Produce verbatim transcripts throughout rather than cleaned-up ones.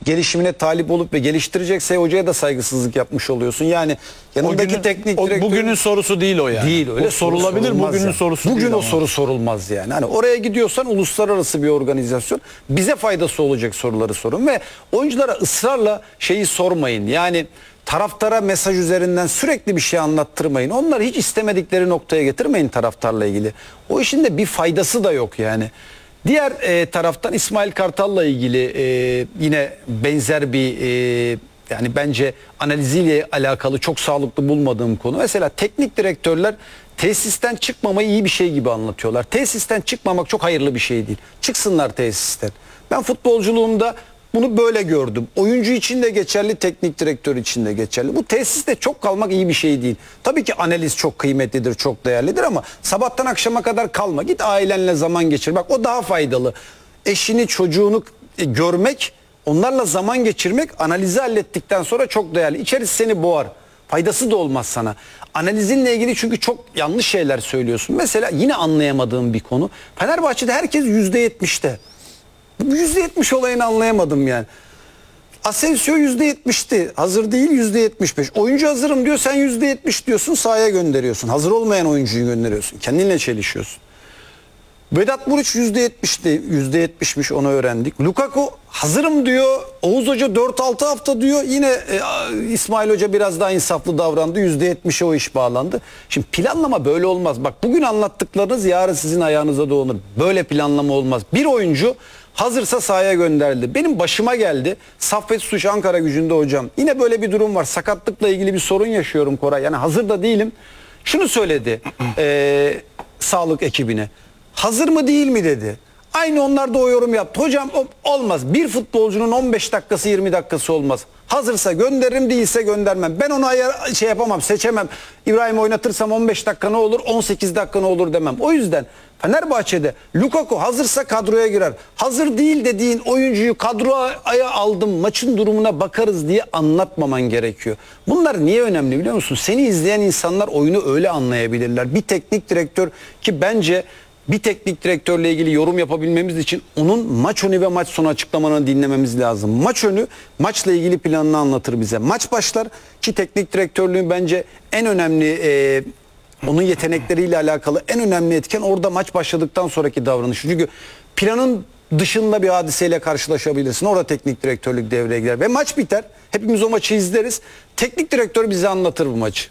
gelişimine talip olup ve geliştirecekse hocaya da saygısızlık yapmış oluyorsun. Yani yanındaki günün, teknik o, direktör... Bugünün sorusu değil o yani. Değil öyle o sorulabilir, soru bugünün yani. sorusu Bugün değil o ama. soru sorulmaz yani. Hani oraya gidiyorsan uluslararası bir organizasyon, bize faydası olacak soruları sorun ve oyunculara ısrarla şeyi sormayın. Yani taraftara mesaj üzerinden sürekli bir şey anlattırmayın. Onları hiç istemedikleri noktaya getirmeyin taraftarla ilgili. O işin de bir faydası da yok yani. Diğer e, taraftan İsmail Kartal'la ilgili e, yine benzer bir e, yani bence analiziyle alakalı çok sağlıklı bulmadığım konu. Mesela teknik direktörler tesisten çıkmamayı iyi bir şey gibi anlatıyorlar. Tesisten çıkmamak çok hayırlı bir şey değil. Çıksınlar tesisten. Ben futbolculuğumda bunu böyle gördüm. Oyuncu için de geçerli, teknik direktör için de geçerli. Bu tesiste çok kalmak iyi bir şey değil. Tabii ki analiz çok kıymetlidir, çok değerlidir ama sabahtan akşama kadar kalma. Git ailenle zaman geçir. Bak o daha faydalı. Eşini, çocuğunu görmek, onlarla zaman geçirmek analizi hallettikten sonra çok değerli. İçerisi seni boğar. Faydası da olmaz sana. Analizinle ilgili çünkü çok yanlış şeyler söylüyorsun. Mesela yine anlayamadığım bir konu. Fenerbahçe'de herkes yüzde yetmişte. yüzde yetmiş olayını anlayamadım yani. Asensio yüzde yetmişti. Hazır değil yüzde yetmiş beş. Oyuncu hazırım diyor, sen yüzde yetmiş diyorsun, sahaya gönderiyorsun. Hazır olmayan oyuncuyu gönderiyorsun. Kendinle çelişiyorsun. Vedat Muriç yüzde yetmişti. yüzde yetmişmiş, onu öğrendik. Lukaku hazırım diyor. Oğuz Hoca dört altı hafta diyor. Yine e, İsmail Hoca biraz daha insaflı davrandı. yüzde yetmişe o iş bağlandı. Şimdi planlama böyle olmaz. Bak bugün anlattıklarınız yarın sizin ayağınıza dolanır. Böyle planlama olmaz. Bir oyuncu hazırsa sahaya gönderildi. Benim başıma geldi. Saffet Suç Ankara Gücü'nde hocam. Yine böyle bir durum var. Sakatlıkla ilgili bir sorun yaşıyorum Koray. Yani hazır da değilim. Şunu söyledi e, sağlık ekibine. Hazır mı değil mi dedi. Aynı onlar da o yorum yaptı. Hocam olmaz. Bir futbolcunun on beş dakikası yirmi dakikası olmaz. Hazırsa gönderirim, değilse göndermem. Ben onu ayar, şey yapamam, seçemem. İbrahim oynatırsam on beş dakika ne olur, on sekiz dakika ne olur demem. O yüzden Fenerbahçe'de Lukaku hazırsa kadroya girer. Hazır değil dediğin oyuncuyu kadroya aldım, maçın durumuna bakarız diye anlatmaman gerekiyor. Bunlar niye önemli biliyor musun? Seni izleyen insanlar oyunu öyle anlayabilirler. Bir teknik direktör ki bence bir teknik direktörle ilgili yorum yapabilmemiz için onun maç önü ve maç sonu açıklamalarını dinlememiz lazım. Maç önü maçla ilgili planını anlatır bize. Maç başlar ki teknik direktörlüğün bence en önemli e, onun yetenekleriyle alakalı en önemli etken orada maç başladıktan sonraki davranışı. Çünkü planın dışında bir hadiseyle karşılaşabilirsin. Orada teknik direktörlük devreye girer ve maç biter. Hepimiz o maçı izleriz. Teknik direktör bize anlatır bu maçı.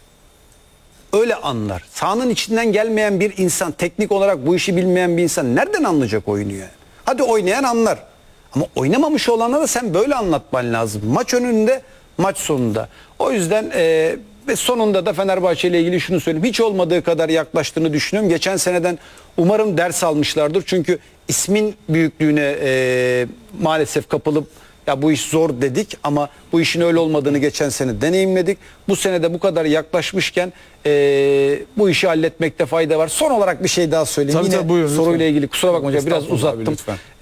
Öyle anlar. Sahanın içinden gelmeyen bir insan, teknik olarak bu işi bilmeyen bir insan nereden anlayacak oyunu yani? Hadi oynayan anlar. Ama oynamamış olana da sen böyle anlatman lazım. Maç önünde, maç sonunda. O yüzden e, ve sonunda da Fenerbahçe ile ilgili şunu söyleyeyim. Hiç olmadığı kadar yaklaştığını düşünüyorum. Geçen seneden umarım ders almışlardır. Çünkü ismin büyüklüğüne e, maalesef kapılıp ya bu iş zor dedik ama bu işin öyle olmadığını geçen sene deneyimledik. Bu sene de bu kadar yaklaşmışken e, bu işi halletmekte fayda var. Son olarak bir şey daha söyleyeyim. Tabii yine tabii, buyurun, soruyla lütfen. ilgili kusura bakma hocam biraz uzattım.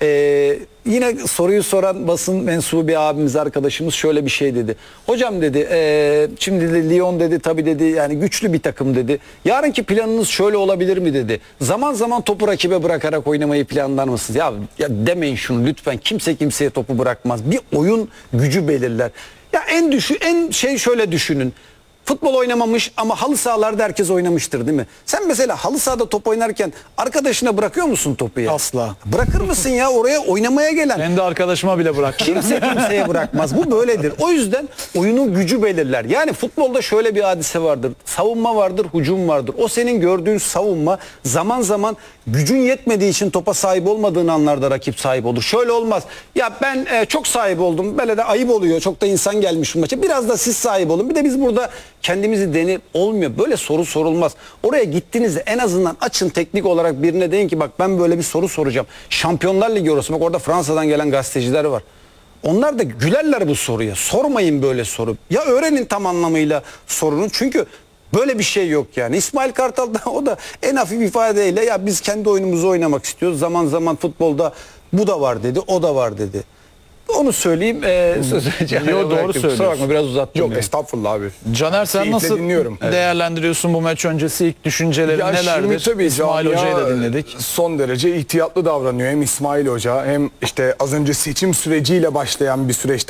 E, yine soruyu soran basın mensubu bir abimiz arkadaşımız şöyle bir şey dedi. Hocam dedi e, şimdi de Lyon dedi tabii dedi yani güçlü bir takım dedi. Yarınki planınız şöyle olabilir mi dedi. Zaman zaman topu rakibe bırakarak oynamayı planlar mısınız? Ya, ya demeyin şunu lütfen, kimse kimseye topu bırakmaz. Bir oyun gücü belirler. Ya en düşü en şey şöyle düşünün. Futbol oynamamış ama halı sahalarda herkes oynamıştır değil mi? Sen mesela halı sahada top oynarken arkadaşına bırakıyor musun topu ya? Asla. Bırakır mısın ya oraya oynamaya gelen? Kendi arkadaşıma bile bırak. Kimse kimseye bırakmaz. Bu böyledir. O yüzden oyunun gücü belirler. Yani futbolda şöyle bir hadise vardır. Savunma vardır, hücum vardır. O senin gördüğün savunma zaman zaman gücün yetmediği için topa sahip olmadığın anlarda rakip sahip olur. Şöyle olmaz. Ya ben e, çok sahip oldum. Böyle de ayıp oluyor. Çok da insan gelmiş bu maça. Biraz da siz sahip olun. Bir de biz burada kendimizi denir olmuyor. Böyle soru sorulmaz. Oraya gittiğinizde en azından açın teknik olarak birine deyin ki bak ben böyle bir soru soracağım. Şampiyonlar Ligi orası. Bak orada Fransa'dan gelen gazeteciler var. Onlar da gülerler bu soruya. Sormayın böyle soru. Ya öğrenin tam anlamıyla sorunun. Çünkü böyle bir şey yok yani. İsmail Kartal da o da en hafif ifadeyle ya biz kendi oyunumuzu oynamak istiyoruz. Zaman zaman futbolda bu da var dedi, o da var dedi. Onu söyleyeyim. E, söz Yo, doğru söylüyorsun. Kusura bakma biraz uzattım. Yok yani. estağfurullah abi. Caner sen Keyifle nasıl dinliyorum. değerlendiriyorsun bu maç öncesi ilk düşüncelerin Ya nelerdir? şimdi tabii İsmail camia Hoca'yı da dinledik. son derece ihtiyatlı davranıyor. Hem İsmail Hoca hem işte az önce seçim süreciyle başlayan bir süreçte